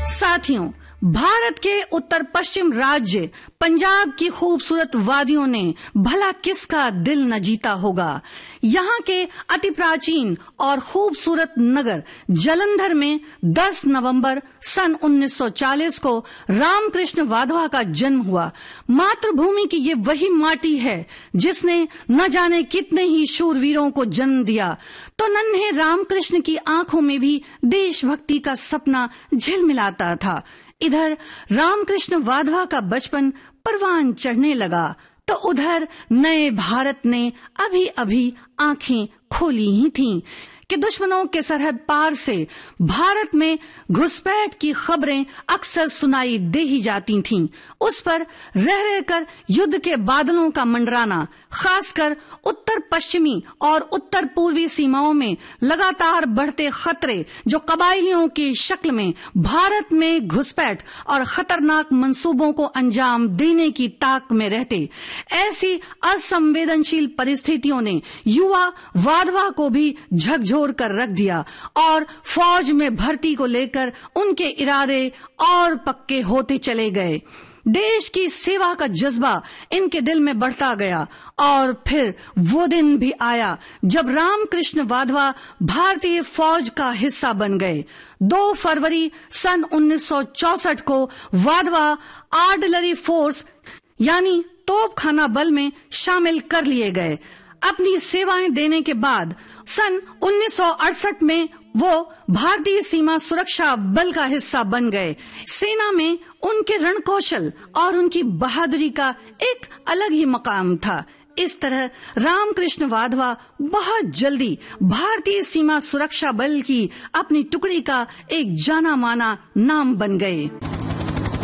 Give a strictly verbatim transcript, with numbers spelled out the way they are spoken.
साथियों, भारत के उत्तर पश्चिम राज्य पंजाब की खूबसूरत वादियों ने भला किसका दिल न जीता होगा। यहाँ के अति प्राचीन और खूबसूरत नगर जालंधर में दस नवंबर सन उन्नीस सौ चालीस को रामकृष्ण वाधवा का जन्म हुआ। मातृभूमि की ये वही माटी है जिसने न जाने कितने ही शूरवीरों को जन्म दिया। तो नन्हे रामकृष्ण की आंखों में भी देशभक्ति का सपना झिलमिलाता था। इधर रामकृष्ण वाधवा का बचपन परवान चढ़ने लगा तो उधर नए भारत ने अभी अभी आंखें खोली ही थीं कि दुश्मनों के सरहद पार से भारत में घुसपैठ की खबरें अक्सर सुनाई दे ही जाती थीं। उस पर रह रहकर युद्ध के बादलों का मंडराना, खासकर उत्तर पश्चिमी और उत्तर पूर्वी सीमाओं में लगातार बढ़ते खतरे जो कबायलियों की शक्ल में भारत में घुसपैठ और खतरनाक मंसूबों को अंजाम देने की ताक में रहते, ऐसी असंवेदनशील परिस्थितियों ने युवा वाधवा को भी झकझोर कर रख दिया और फौज में भर्ती को लेकर उनके इरादे और पक्के होते चले गए। देश की सेवा का जज्बा इनके दिल में बढ़ता गया और फिर वो दिन भी आया जब रामकृष्ण वाधवा भारतीय फौज का हिस्सा बन गए। दो फरवरी सन उन्नीस सौ चौसठ को वाधवा आर्टिलरी फोर्स यानी तोपखाना बल में शामिल कर लिए गए। अपनी सेवाएं देने के बाद सन उन्नीस सौ अड़सठ में वो भारतीय सीमा सुरक्षा बल का हिस्सा बन गए। सेना में उनके रणकौशल और उनकी बहादुरी का एक अलग ही मकाम था। इस तरह रामकृष्ण वाधवा बहुत जल्दी भारतीय सीमा सुरक्षा बल की अपनी टुकड़ी का एक जाना माना नाम बन गए।